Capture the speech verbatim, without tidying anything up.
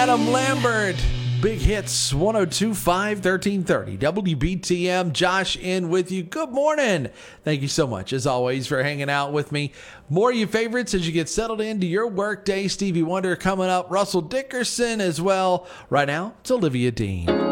Adam Lambert. Big Hits, one oh two point five, thirteen thirty. W B T M, Josh in with you. Good morning. Thank you so much, as always, for hanging out with me. More of your favorites as you get settled into your work day. Stevie Wonder coming up. Russell Dickerson as well. Right now, it's Olivia Dean.